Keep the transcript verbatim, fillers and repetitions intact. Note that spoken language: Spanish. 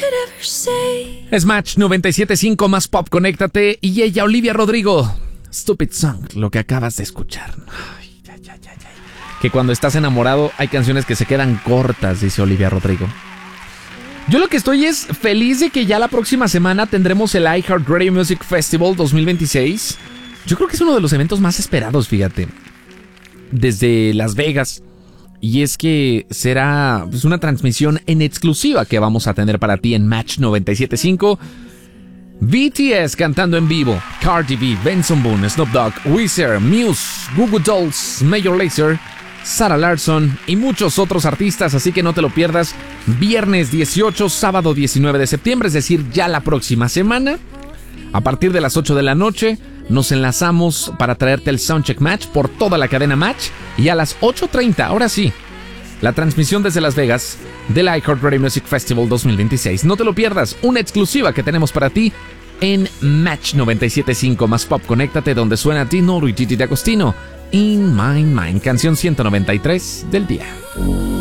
Es Match noventa y siete punto cinco más pop, conéctate. Y ella, Olivia Rodrigo. Stupid Song, lo que acabas de escuchar. Ay, ay, ay, ay, ay. Que cuando estás enamorado hay canciones que se quedan cortas, dice Olivia Rodrigo. Yo lo que estoy es feliz de que ya la próxima semana tendremos el iHeartRadio Music Festival dos mil veintiséis. Yo creo que es uno de los eventos más esperados, fíjate, desde Las Vegas. Y es que será pues, una transmisión en exclusiva que vamos a tener para ti en Match noventa y siete punto cinco. B T S cantando en vivo, Cardi B, Benson Boone, Snoop Dogg, Weezer, Muse, Goo Goo Dolls, Major Lazer, Sarah Larsson y muchos otros artistas, así que no te lo pierdas. Viernes dieciocho, sábado diecinueve de septiembre, es decir, ya la próxima semana. A partir de las ocho de la noche nos enlazamos para traerte el Soundcheck Match por toda la cadena Match. Y a las ocho treinta, ahora sí, la transmisión desde Las Vegas del iHeartRadio Music Festival dos mil veintiséis. No te lo pierdas, una exclusiva que tenemos para ti en Match noventa y siete punto cinco más pop. Conéctate donde suena Dino y Gigi D'Agostino. In My Mind, canción ciento noventa y tres del día.